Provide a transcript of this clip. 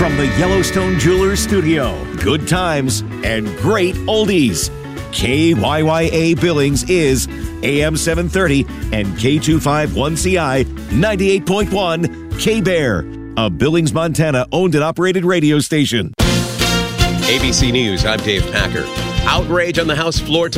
from the Yellowstone Jewelers Studio. Good times and great oldies. KYYA Billings is AM 730 and K251CI 98.1 K-Bear, a Billings, Montana owned and operated radio station. ABC News, I'm Dave Packer. Outrage on the House floor